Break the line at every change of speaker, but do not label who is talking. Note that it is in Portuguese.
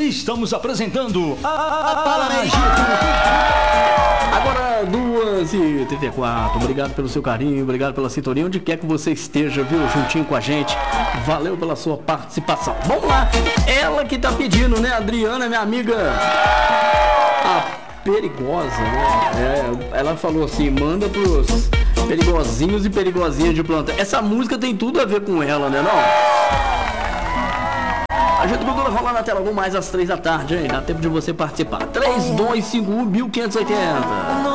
Estamos apresentando a
Agora 2h34. Obrigado pelo seu carinho, obrigado pela sintonia. Onde quer que você esteja, viu? Juntinho com a gente. Valeu pela sua participação. Vamos lá. Ela que tá pedindo, né? Adriana, minha amiga. A perigosa, né? Ela falou assim: manda pros perigosinhos e perigosinhas de planta. Essa música tem tudo a ver com ela, né? Não? Ajuda o Google a rolar na tela, vamos mais às 3 da tarde, hein? Dá tempo de você participar. 3251-1580.